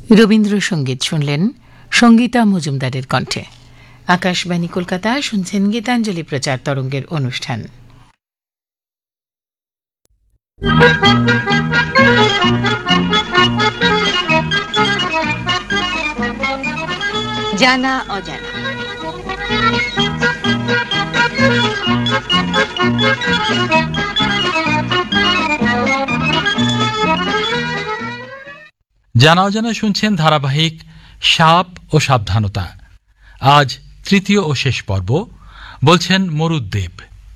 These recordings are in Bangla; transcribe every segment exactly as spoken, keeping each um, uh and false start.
রবীন্দ্রসঙ্গীত শুনলেন সঙ্গীতা মজুমদারের কণ্ঠে। আকাশবাণী কলকাতা, শুনছেন গীতাঞ্জলি প্রচার তরঙ্গের অনুষ্ঠান। জানা অজানা। জানা অজানা শুনছেন ধারাবাহিক সাপ ও সাবধানতা। আজ তৃতীয় ও শেষ পর্ব। বলছেন মরুদ্দেব।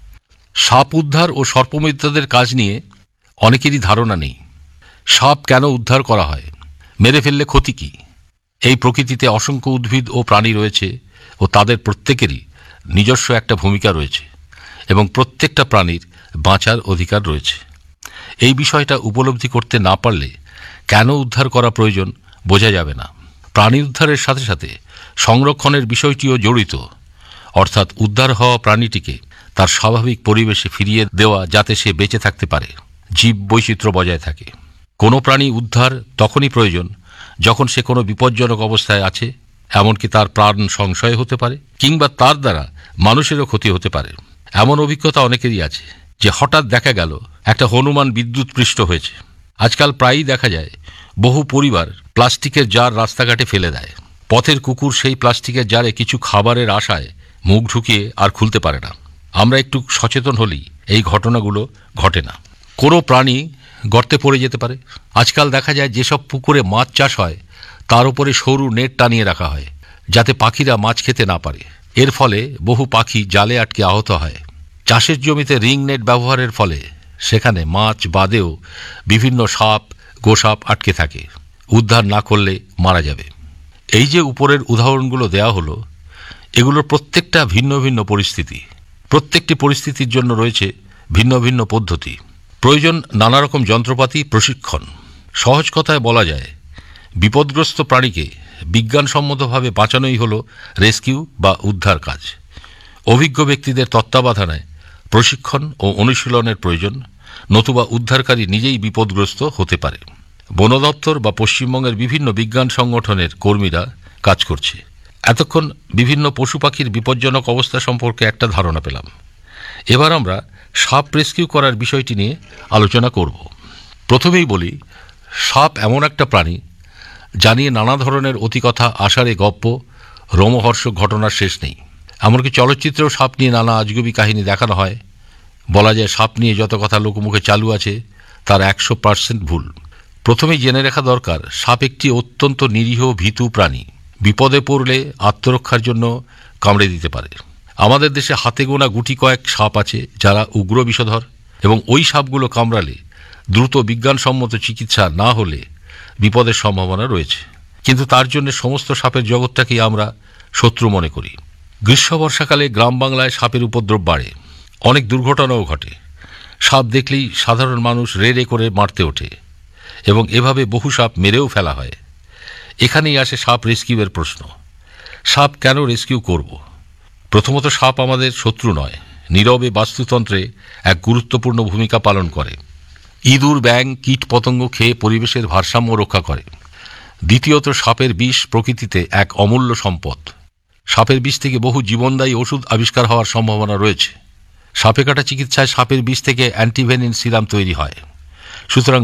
সাপ উদ্ধার ও সর্পমিত্রদের কাজ নিয়ে অনেকেরই ধারণা নেই। সাপ কেন উদ্ধার করা হয়, মেরে ফেললে ক্ষতি কি? এই প্রকৃতিতে অসংখ্য উদ্ভিদ ও প্রাণী রয়েছে ও তাদের প্রত্যেকেরই নিজস্ব একটা ভূমিকা রয়েছে এবং প্রত্যেকটা প্রাণীর বাঁচার অধিকার রয়েছে। এই বিষয়টা উপলব্ধি করতে না পারলে কেন উদ্ধার করা প্রয়োজন বোঝা যাবে না। প্রাণী উদ্ধারের সাথে সাথে সংরক্ষণের বিষয়টিও জড়িত, অর্থাৎ উদ্ধার হওয়া প্রাণীটিকে তার স্বাভাবিক পরিবেশে ফিরিয়ে দেওয়া যাতে সে বেঁচে থাকতে পারে, জীব বৈচিত্র্য বজায় থাকে। কোনো প্রাণী উদ্ধার তখনই প্রয়োজন যখন সে কোনো বিপজ্জনক অবস্থায় আছে, এমনকি তার প্রাণ সংশয় হতে পারে কিংবা তার দ্বারা মানুষেরও ক্ষতি হতে পারে। এমন অভিজ্ঞতা অনেকেরই আছে যে হঠাৎ দেখা গেল একটা হনুমান বিদ্যুৎপৃষ্ট হয়েছে। আজকাল প্রায়ই দেখা যায় বহু পরিবার প্লাস্টিকের জার রাস্তাঘাটে ফেলে দেয়। পথের কুকুর সেই প্লাস্টিকের জারে কিছু খাবারের আশায় মুখ ঢুকিয়ে আর খুলতে পারে না। আমরা একটু সচেতন হলেই এই ঘটনাগুলো ঘটে না। কোনো প্রাণী গর্তে পড়ে যেতে পারে। আজকাল দেখা যায় যেসব পুকুরে মাছ চাষ হয় তার উপরে সরু নেট টানিয়ে রাখা হয় যাতে পাখিরা মাছ খেতে না পারে। এর ফলে বহু পাখি জালে আটকে আহত হয়। চাষের জমিতে রিং নেট ব্যবহারের ফলে সেখানে মাছ বাদেও বিভিন্ন সাপ, গোসাপ আটকে থাকে। উদ্ধার না করলে মারা যাবে। এই যে উপরের উদাহরণগুলো দেওয়া হলো, এগুলোর প্রত্যেকটা ভিন্ন ভিন্ন পরিস্থিতি। প্রত্যেকটি পরিস্থিতির জন্য রয়েছে ভিন্ন ভিন্ন পদ্ধতি, প্রয়োজন নানা রকম যন্ত্রপাতি, প্রশিক্ষণ। সহজ কথায় বলা যায়, বিপদগ্রস্ত প্রাণীকে বিজ্ঞানসম্মতভাবে বাঁচানোই হলো রেস্কিউ বা উদ্ধার কাজ। অভিজ্ঞ ব্যক্তিদের তত্ত্বাবধানে প্রশিক্ষণ ও অনুশীলনের প্রয়োজন, নতুবা উদ্ধারকারী নিজেই বিপদগ্রস্ত হতে পারে। বন দপ্তর বা পশ্চিমবঙ্গের বিভিন্ন বিজ্ঞান সংগঠনের কর্মীরা কাজ করছে। এতক্ষণ বিভিন্ন পশু পাখির বিপজ্জনক অবস্থা সম্পর্কে একটা ধারণা পেলাম। এবার আমরা সাপ রেস্কিউ করার বিষয়টি নিয়ে আলোচনা করব। প্রথমেই বলি, সাপ এমন একটা প্রাণী যা নিয়ে নানা ধরনের অতিকথা, আষাঢ়ে গপ্প, রোমহর্ষক ঘটনার শেষ নেই। এমনকি চলচ্চিত্রেও সাপ নিয়ে নানা আজগুবি কাহিনী দেখানো হয়। বলা যায় সাপ নিয়ে যত কথা লোকমুখে চালু আছে তার একশো পার্সেন্ট ভুল। প্রথমেই জেনে রাখা দরকার, সাপ একটি অত্যন্ত নিরীহ ভীতু প্রাণী। বিপদে পড়লে আত্মরক্ষার জন্য কামড়ে দিতে পারে। আমাদের দেশে হাতে গোনা গুটি কয়েক সাপ আছে যারা উগ্র বিষধর, এবং ওই সাপগুলো কামড়ালে দ্রুত বিজ্ঞানসম্মত চিকিৎসা না হলে বিপদের সম্ভাবনা রয়েছে। কিন্তু তার জন্য সমস্ত সাপের জগৎটাকেই আমরা শত্রু মনে করি। গ্রীষ্ম বর্ষাকালে গ্রাম বাংলায় সাপের উপদ্রব বাড়ে, অনেক দুর্ঘটনাও ঘটে। সাপ দেখলেই সাধারণ মানুষ রে রে করে মারতে ওঠে এবং এভাবে বহু সাপ মেরেও ফেলা হয়। এখানেই আসে সাপ রেস্কিউয়ের প্রশ্ন। সাপ কেন রেস্কিউ করব? প্রথমত, সাপ আমাদের শত্রু নয়, নীরবে বাস্তুতন্ত্রে এক গুরুত্বপূর্ণ ভূমিকা পালন করে। ইঁদুর, ব্যাঙ, কীট পতঙ্গ খেয়ে পরিবেশের ভারসাম্য রক্ষা করে। দ্বিতীয়ত, সাপের বিষ প্রকৃতিতে এক অমূল্য সম্পদ। সাপের বিষ থেকে বহু জীবনদায়ী ওষুধ আবিষ্কার হওয়ার সম্ভাবনা রয়েছে। সাপে কাটা চিকিৎসায় সাপের বিষ থেকে অ্যান্টিভেনিন সিরাম তৈরি হয়। সুতরাং